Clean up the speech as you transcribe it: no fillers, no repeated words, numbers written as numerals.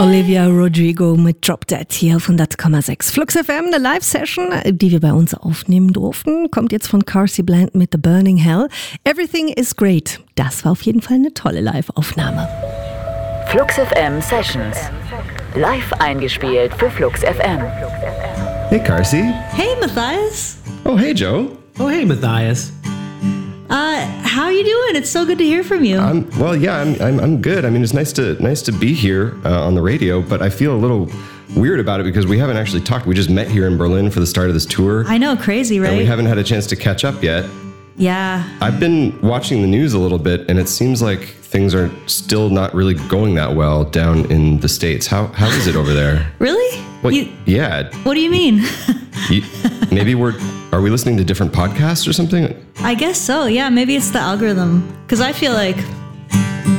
Olivia Rodrigo mit Drop Dead hier auf 100,6. Flux FM, eine Live-Session, die wir bei uns aufnehmen durften, kommt jetzt von Carcy Bland mit The Burning Hell. Everything is great. Das war auf jeden Fall eine tolle Live-Aufnahme. Flux FM Sessions. Live eingespielt für Flux FM. Hey, Carcy. Hey, Matthias. Oh, hey, Joe. Oh, hey, Matthias. How are you doing? It's so good to hear from you. I'm good. I mean, it's nice to be here on the radio, but I feel a little weird about it because we haven't actually talked. We just met here in Berlin for the start of this tour. I know, crazy, right? And we haven't had a chance to catch up yet. Yeah. I've been watching the news a little bit, and it seems like things are still not really going that well down in the States. How is it over there? Really? Well, yeah. What do you mean? Are we listening to different podcasts or something? I guess so, yeah. Maybe it's the algorithm. Because I feel like